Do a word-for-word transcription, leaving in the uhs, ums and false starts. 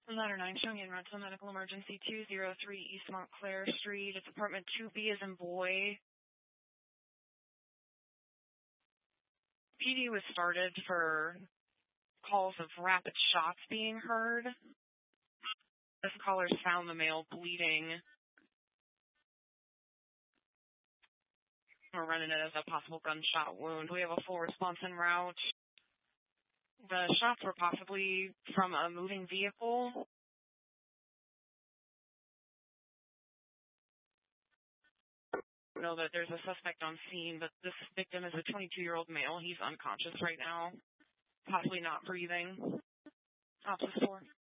Ladder nine showing in rental medical emergency two oh three East Montclair Street. It's apartment two B as in boy. P D was started for calls of rapid shots being heard. This caller's found the male bleeding. We're running it as a possible gunshot wound. We have a full response en route. The shots were possibly from a moving vehicle. I know that there's a suspect on scene, but this victim is a twenty-two-year-old male. He's unconscious right now, possibly not breathing. Officer four.